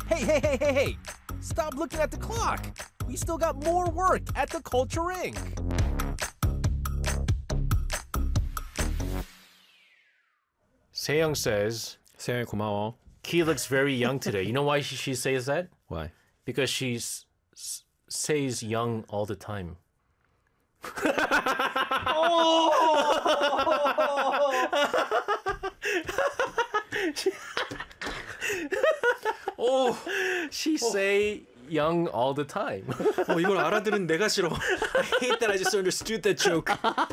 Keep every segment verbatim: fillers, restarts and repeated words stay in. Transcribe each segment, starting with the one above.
Hey, hey, hey, hey, hey! Stop looking at the clock! We still got more work at the Culture Incorporated. Seyoung says, 세영이 고마워. Key looks very young today. You know why she, she says that? Why? Because she s- says young all the time. 오, She say young all the time. 어, 이걸 알아들은 내가 싫어. I hate that I just understood that joke.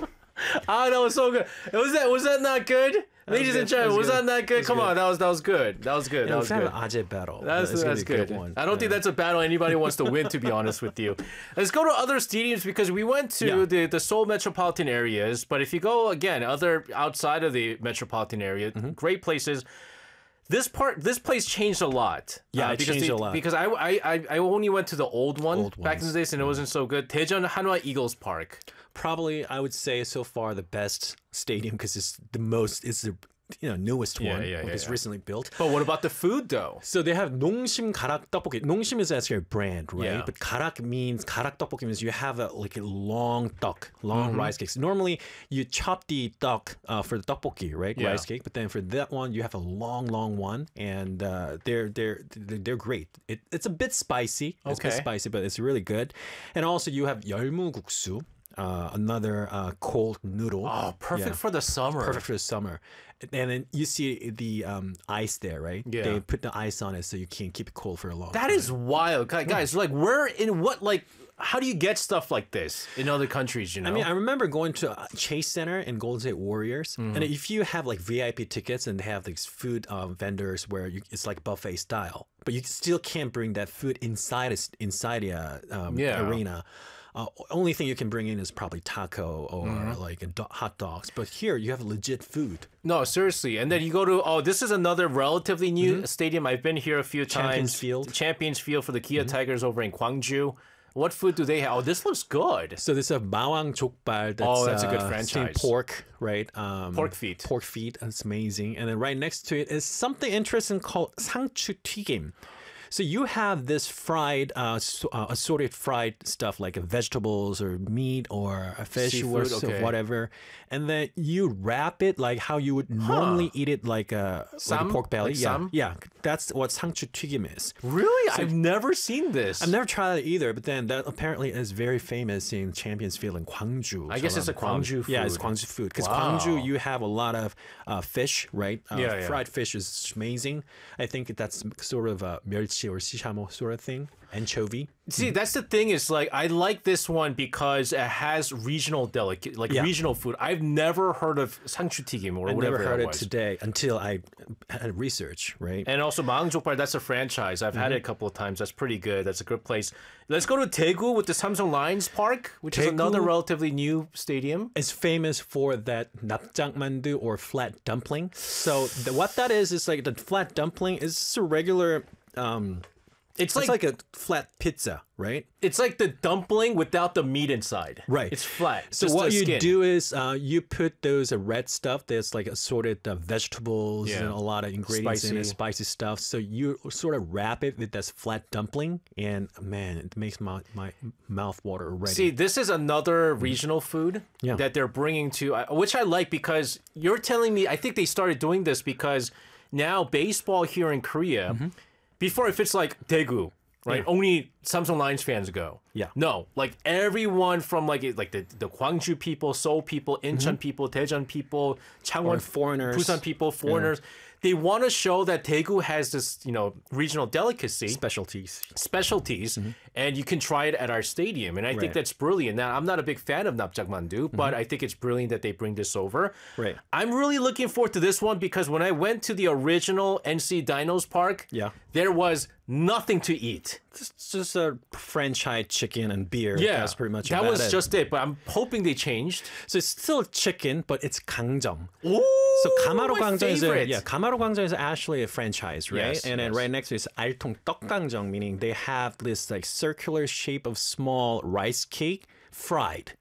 Ah, that was so good. Was that was that not good? Ladies good. and gentlemen, That was was that good. not good? was Come good. on, that was that was good. That was good. That Yeah, was we good. have an Ajay battle. That's, It's gonna that's be a good. one. I don't think that's a battle anybody wants to win, to be honest with you. Let's go to other stadiums because we went to Yeah. the, the Seoul metropolitan areas. But if you go, again, other outside of the metropolitan area, Mm-hmm. great places. This part, this place changed a lot. Yeah, Uh, it because changed the- a lot. Because I, I, I- I only went to the old one Old back in the ones. days and it wasn't so good. Daejeon Hanwha Eagles Park. Probably, I would say so far the best stadium because it's the most, it's the you know newest Yeah, one. yeah, like yeah, it's yeah. recently built. But what about the food, though? So they have 농심 가락 떡볶이. 농심 is actually a brand, right? Yeah. But 가락 means 가락 떡볶이 means you have a like a long duck, long Mm-hmm. rice cakes. Normally you chop the duck uh, for the tteokbokki, right? Yeah. Rice cake. But then for that one you have a long, long one, and uh, they're they're they're they're great. It, it's a bit spicy. It's a bit Okay. spicy, but it's really good. And also you have 열무국수. Uh, another uh, cold noodle. Oh, perfect Yeah. for the summer. Perfect for the summer. And then you see the um, ice there, right? Yeah. They put the ice on it so you can keep it cold for a long That time. is wild, Guy- guys. Like, where in what like? How do you get stuff like this in other countries? You know, I mean, I remember going to uh, Chase Center in Golden State Warriors, Mm-hmm. and if you have like V I P tickets and they have these food um, vendors where you, it's like buffet style, but you still can't bring that food inside a, inside the uh, um, Yeah. arena. Uh, only thing you can bring in is probably taco or Mm-hmm. like a do- hot dogs. But here you have legit food. no, seriously. And then you go to oh, this is another relatively new stadium. I've been here a few Mm-hmm. Champions times. Field. Mm-hmm. Champions Field for the Kia Tigers over in Gwangju. What food do they have? Oh, this looks good. So this is a Mawang Jokbal. That's, Oh, that's a good uh, franchise. steamed pork, right? Um, Pork feet. Pork feet. That's amazing. And then right next to it is something interesting called 상추 튀김. So you have this fried, uh, so- uh, assorted fried stuff like vegetables or meat or a fish or Seafood, so- okay. whatever, and then you wrap it like how you would normally eat it, like a, like a Sam? pork belly. Like yeah, sam? yeah, that's what 상추 튀김 is. Really, I've never seen this. I've never tried it either, but then that apparently is very famous in Champions Field in Gwangju. I guess it's a around Gwangju Yeah, it's food. Gwangju food. Because Wow. Gwangju, you have a lot of uh, fish, right? Uh, Yeah, yeah. Fried fish is amazing. I think that's sort of a 멸치 or 시샤모 sort of thing. Anchovy. See, that's the thing is like I like this one because it has regional delicate, like Yeah. regional food. I've never heard of 상추 튀김 or I whatever never heard that it was. today until I had research, right? And also Maangjókbar, that's a franchise. I've had it a Mm-hmm. couple of times. That's pretty good. That's a good place. Let's go to Daegu with the Samsung Lions Park, which is Daegu- another relatively new stadium. It's famous for that 납작만두 or flat dumpling. So the, what that is is like the flat dumpling is just a regular. Um, It's it's like, like a flat pizza, right? it's like the dumpling without the meat inside. Right. It's flat. So just what the you skin. do is uh, you put those uh, red stuff. There's like assorted uh, vegetables Yeah. and a lot of ingredients in it, Spicy. spicy stuff. So you sort of wrap it with this flat dumpling, and man, it makes my my mouth water already. See, this is another regional food Mm-hmm. Yeah. that they're bringing to, uh, which I like because you're telling me, I think they started doing this because now baseball here in Korea, before if it's like Daegu, right? Mm-hmm. Yeah. Only Samsung Lions fans go. Yeah. No, like everyone from like like the, the Gwangju people, Seoul people, Incheon people, Daejeon people, Changwon Mm-hmm. Or foreigners. Busan people, foreigners. They want to show that Daegu has this, you know, regional delicacy Specialties. specialties and you can try it at our stadium and I think Mm-hmm. Right. that's brilliant. Now I'm not a big fan of napjakmandu, but I think it's brilliant that they bring this over. Right. I'm really looking forward to this one because when I went to the original N C Dinos Park, Yeah. there was nothing to eat. It's just a franchise chicken and beer. Yeah, That's pretty much that about was it. just it. But I'm hoping they changed. So it's still chicken, but it's 강정. Ooh, So Kamaro my Gwangjang is a, favorite. yeah, Kamaro Gwangjang is actually a franchise, right? Yes, and then yes. right next to it is Altung Tteokgangjang, meaning they have this like circular shape of small rice cake fried.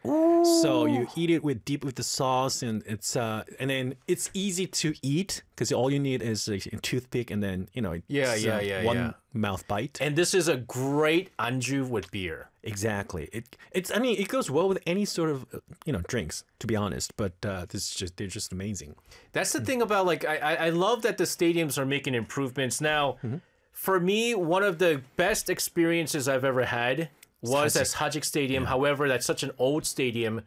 So you eat it with deep with the sauce, and it's uh, and then it's easy to eat because all you need is a toothpick, and then you know, Yeah, it's, yeah, uh, yeah, one yeah. mouth bite. And this is a great anju with beer. Exactly. It it's I mean it goes well with any sort of uh, you know drinks, to be honest. But uh, this is just they're just amazing. That's the thing about like I I I love that the stadiums are making improvements now. For me, one of the best experiences I've ever had was at Sajik Stadium. However, that's such an old stadium,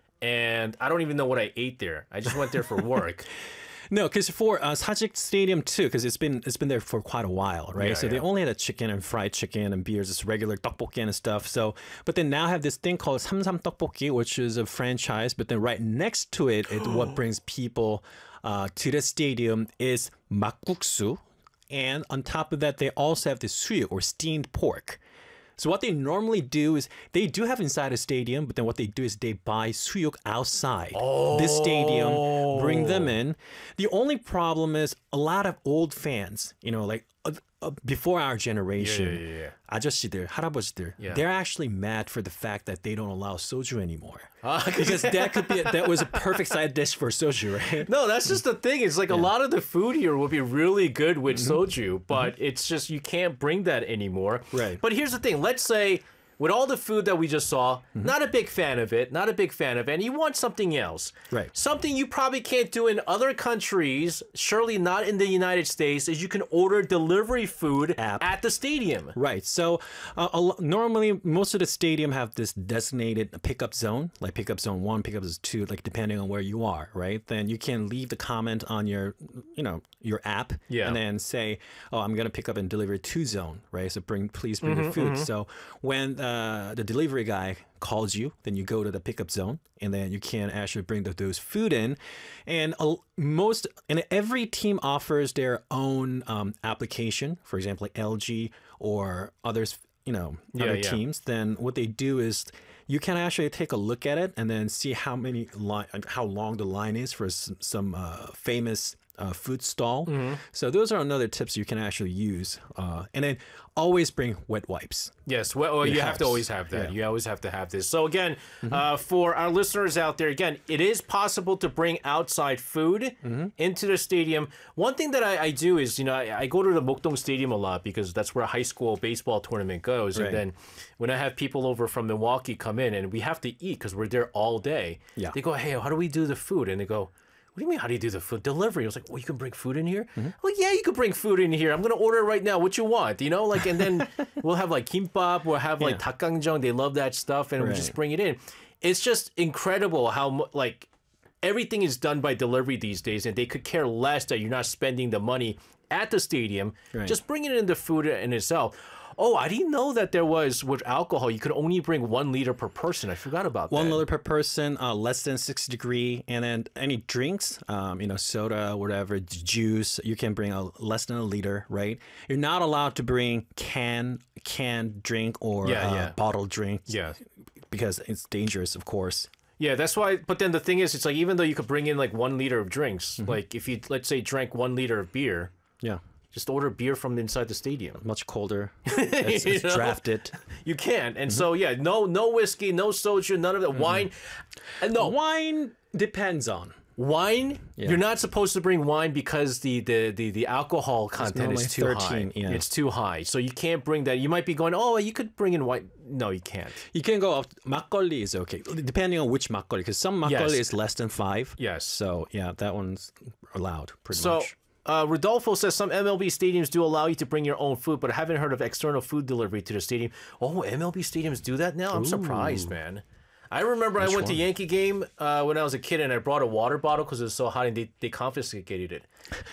and I don't even know what I ate there. I just went there for work. No, because for uh, Sajik Stadium too, because it's been it's been there for quite a while, right? Yeah, so they yeah. only had a chicken and fried chicken and beers, just regular tteokbokki and stuff. So, but they now have this thing called Samsam Tteokbokki, which is a franchise. But then right next to it, it what brings people uh, to the stadium is makguksu, and on top of that, they also have the suyu or steamed pork. So what they normally do is they do have inside a stadium, but then what they do is they buy suyuk outside this stadium, bring them in. The only problem is a lot of old fans, you know, like uh, uh, before our generation, Yeah, yeah, yeah, 아저씨들, 할아버지들, Yeah. they're actually mad for the fact that they don't allow soju anymore. Ah, Because that could be a, that was a perfect side dish for soju, right? No, that's just the thing. It's like a lot of the food here will be really good with Mm-hmm. soju, but it's just you can't bring that anymore. Right. But here's the thing. Let's say with all the food that we just saw, Mm-hmm. not a big fan of it, not a big fan of it, and you want something else. Right. Something you probably can't do in other countries, surely not in the United States, is you can order delivery food App. at the stadium. Right. So uh, a lo- normally most of the stadium have this designated pickup zone, like pickup zone one, pickup zone two, like depending on where you are. Right. Then you can leave the comment on your, you know, your app, Yeah. and then say, "Oh, I'm gonna pick up and deliver to zone." Right. So bring, please bring Mm-hmm, your food. So when uh, the delivery guy calls you, then you go to the pickup zone, and then you can actually bring the, those food in. And uh, most and every team offers their own um, application. For example, like L G or others, you know, Yeah, other yeah. teams. Then what they do is you can actually take a look at it and then see how many line, how long the line is for some, some uh, famous. Uh, food stall. Mm-hmm. So those are another tips you can actually use. Uh, and then always bring wet wipes. Yes, well, well you have to house. always have that. Yeah. Mm-hmm. You always have to have this. So again, uh, for our listeners out there, again, it is possible to bring outside food Mm-hmm. into the stadium. One thing that I, I do is, you know, I, I go to the Mokdong Stadium a lot because that's where a high school baseball tournament goes. Right. And then when I have people over from Milwaukee come in and we have to eat because we're there all day, Yeah. they go, hey, how do we do the food? And they go, what do you mean, how do you do the food delivery? I was like, well, you can bring food in here? Mm-hmm. Well, yeah, you can bring food in here. I'm going to order it right now. What you want? You know, like, and then we'll have like kimbap, we'll have like Yeah. 닭강정. They love that stuff. And we Right. just bring it in. It's just incredible how, mu- like, everything is done by delivery these days. And they could care less that you're not spending the money at the stadium. Right. Just bringing in the food in itself. Oh, I didn't know that there was, with alcohol, you could only bring one liter per person. I forgot about One that. liter per person, uh, less than sixty degree, and then any drinks, um, you know, soda, whatever, j- juice, you can bring a less than a liter, right? You're not allowed to bring can canned drink or Yeah, uh, yeah. bottled drink, Yeah. because it's dangerous, of course. Yeah, that's why. But then the thing is, it's like even though you could bring in like one liter of drinks, Mm-hmm. like if you let's say drank one liter of beer, Yeah, just order beer from inside the stadium. much colder. It's, it's You know? drafted. You can, Mm-hmm. and so yeah, no, no whiskey, no soju, none of that wine, and no Wine depends on. wine. Yeah. You're not supposed to bring wine because the the the, the alcohol content normally is too thirteen, high. yeah. It's too high, so you can't bring that. You might be going, oh, you could bring in wine. No, you can't. You can go up. Makgeolli is okay, depending on which makgeolli, because some makgeolli Yes. is less than five. Yes. So yeah, that one's allowed pretty So, much. uh, Rodolfo says some M L B stadiums do allow you to bring your own food, but I haven't heard of external food delivery to the stadium. Oh, M L B stadiums do that now? I'm surprised, man. I remember I went to one? Yankee game uh, when I was a kid, and I brought a water bottle because it was so hot, and they, they confiscated it.